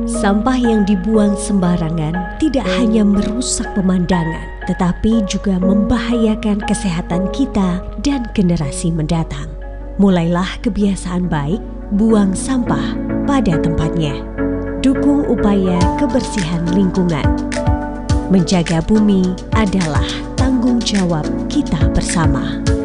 Sampah yang dibuang sembarangan tidak hanya merusak pemandangan, tetapi juga membahayakan kesehatan kita dan generasi mendatang. Mulailah kebiasaan baik, buang sampah pada tempatnya. Dukung upaya kebersihan lingkungan. Menjaga bumi adalah tanggung jawab kita bersama.